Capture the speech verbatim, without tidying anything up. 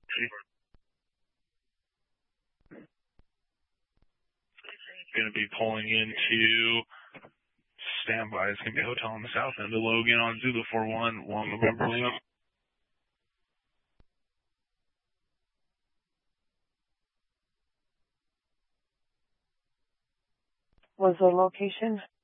Going to be pulling into standby. It's going to be a hotel on the south end of Logan on Zulu four one, one November Lima. Was the location?